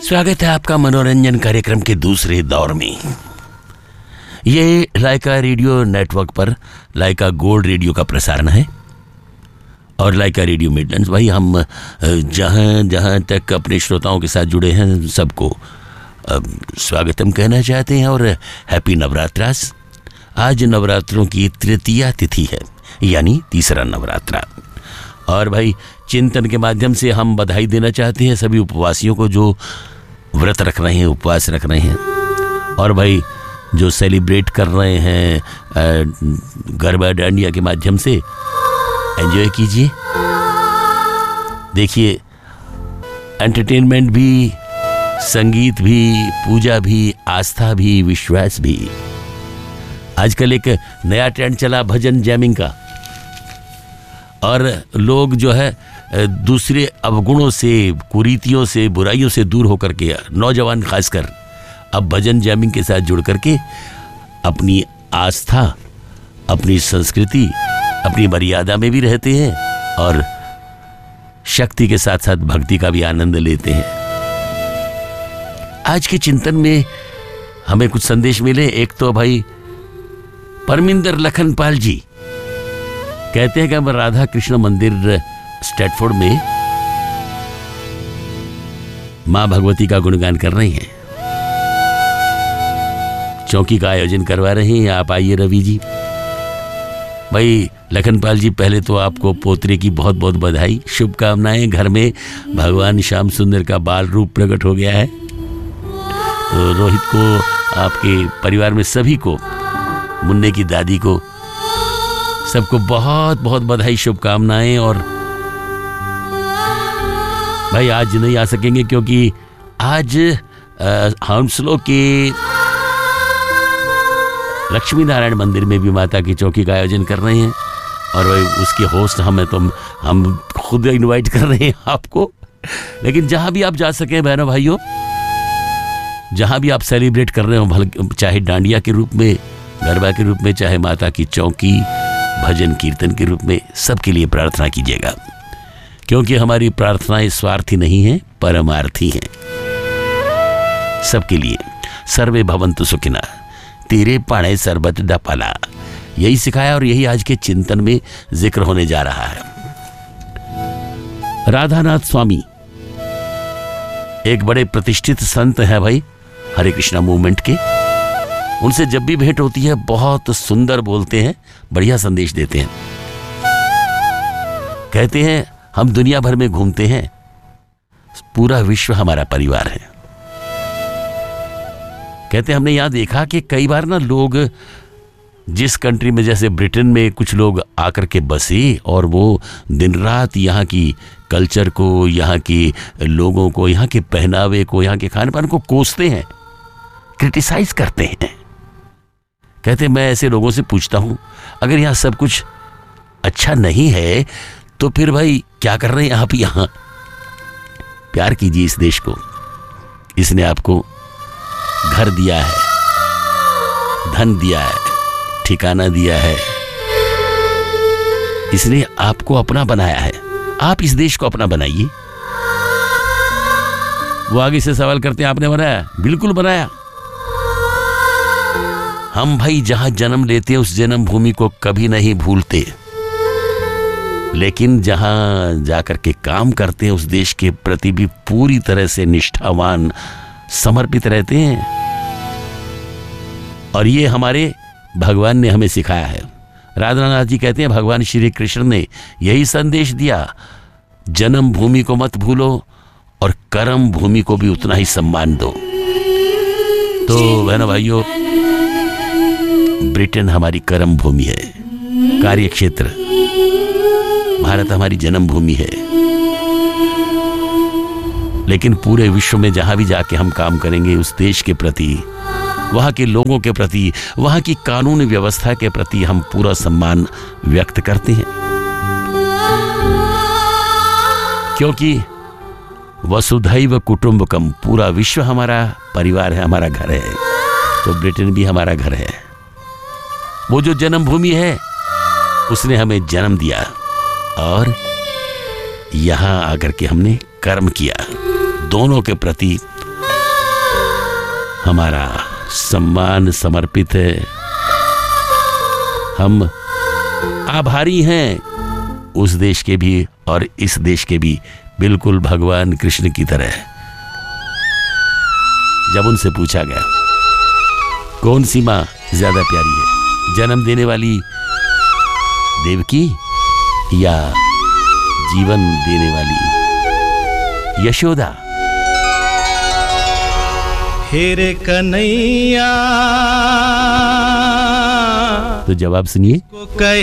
स्वागत है आपका मनोरंजन कार्यक्रम के दूसरे दौर में। ये लाइका रेडियो नेटवर्क पर लाइका गोल्ड रेडियो का प्रसारण है और लाइका रेडियो मिडलैंड्स। भाई हम जहाँ तक अपने श्रोताओं के साथ जुड़े हैं सबको स्वागतम कहना चाहते हैं और हैप्पी नवरात्रास। आज नवरात्रों की तृतीया तिथि है, यानी तीसरा नवरात्रा। और भाई चिंतन के माध्यम से हम बधाई देना चाहते हैं सभी उपवासियों को जो व्रत रख रहे हैं, उपवास रख रहे हैं, और भाई जो सेलिब्रेट कर रहे हैं गरबा डांडिया के माध्यम से। एंजॉय कीजिए, देखिए एंटरटेनमेंट भी, संगीत भी, पूजा भी, आस्था भी, विश्वास भी। आजकल एक नया ट्रेंड चला भजन जैमिंग का, और लोग जो है दूसरे अवगुणों से, कुरीतियों से, बुराइयों से दूर होकर के, नौजवान खासकर, अब भजन जैमिंग के साथ जुड़ करके अपनी आस्था, अपनी संस्कृति, अपनी मर्यादा में भी रहते हैं और शक्ति के साथ साथ भक्ति का भी आनंद लेते हैं। आज के चिंतन में हमें कुछ संदेश मिले। एक तो भाई परमिंदर लखनपाल जी कहते हैं कि हम राधा कृष्ण मंदिर स्टैटफोर्ड में मां भगवती का गुणगान कर रहे हैं, चौकी का आयोजन करवा रहे हैं। आप आइए रवि जी। भाई लखनपाल जी, पहले तो आपको पोतरे की बहुत बहुत बधाई, शुभकामनाएं। घर में भगवान श्याम सुंदर का बाल रूप प्रकट हो गया है। तो रोहित को, आपके परिवार में सभी को, मुन्ने की दादी को, सबको बहुत बहुत बधाई, शुभकामनाएं। और भाई आज नहीं आ सकेंगे क्योंकि आज हंसलो के लक्ष्मी नारायण मंदिर में भी माता की चौकी का आयोजन कर रहे हैं और भाई उसके होस्ट हम खुद इनवाइट कर रहे हैं आपको। लेकिन जहां भी आप जा सकें बहनों भाइयों, जहां भी आप सेलिब्रेट कर रहे हो, चाहे डांडिया के रूप में, गरबा के रूप में, चाहे माता की चौकी, भजन कीर्तन के रूप में, सबके लिए प्रार्थना कीजिएगा, क्योंकि हमारी प्रार्थनाएं स्वार्थी नहीं है, परमार्थी हैं। सबके लिए सर्वे भवन्तु सुखिना, तेरे पाणे सरबत डपाला, यही सिखाया और यही आज के चिंतन में जिक्र होने जा रहा है। राधानाथ स्वामी एक बड़े प्रतिष्ठित संत है भाई, हरे कृष्णा मूवमेंट के। उनसे जब भी भेंट होती है बहुत सुंदर बोलते हैं, बढ़िया संदेश देते हैं। कहते हैं हम दुनिया भर में घूमते हैं, पूरा विश्व हमारा परिवार है। कहते हैं हमने यहां देखा कि कई बार ना लोग जिस कंट्री में, जैसे ब्रिटेन में कुछ लोग आकर के बसे और वो दिन रात यहाँ की कल्चर को, यहाँ के लोगों को, यहाँ के पहनावे को, यहाँ के खान पान को कोसते हैं, क्रिटिसाइज करते हैं। कहते मैं ऐसे लोगों से पूछता हूं, अगर यहां सब कुछ अच्छा नहीं है तो फिर भाई क्या कर रहे हैं आप यहां? प्यार कीजिए इस देश को, इसने आपको घर दिया है, धन दिया है, ठिकाना दिया है, इसने आपको अपना बनाया है। आप इस देश को अपना बनाइए। वो आगे से सवाल करते हैं आपने बनाया? बिल्कुल बनाया। हम भाई जहां जन्म लेते हैं उस जन्म भूमि को कभी नहीं भूलते, लेकिन जहां जाकर के काम करते हैं उस देश के प्रति भी पूरी तरह से निष्ठावान, समर्पित रहते हैं। और ये हमारे भगवान ने हमें सिखाया है। राधानाथ जी कहते हैं भगवान श्री कृष्ण ने यही संदेश दिया, जन्म भूमि को मत भूलो और कर्म भूमि को भी उतना ही सम्मान दो। तो बहनों भाइयों, ब्रिटेन हमारी कर्म भूमि है, कार्य क्षेत्र। भारत हमारी जन्म भूमि है। लेकिन पूरे विश्व में जहां भी जाके हम काम करेंगे उस देश के प्रति, वहां के लोगों के प्रति, वहां की कानून व्यवस्था के प्रति हम पूरा सम्मान व्यक्त करते हैं, क्योंकि वसुधैव कुटुंबकम, पूरा विश्व हमारा परिवार है, हमारा घर है। तो ब्रिटेन भी हमारा घर है। वो जो जन्मभूमि है उसने हमें जन्म दिया और यहां आकर के हमने कर्म किया। दोनों के प्रति हमारा सम्मान समर्पित है। हम आभारी हैं उस देश के भी और इस देश के भी, बिल्कुल भगवान कृष्ण की तरह। जब उनसे पूछा गया कौन सी मां ज्यादा प्यारी है, जन्म देने वाली देवकी या जीवन देने वाली यशोदा? हे रे कन्हैया, तो जवाब सुनिए। को कहे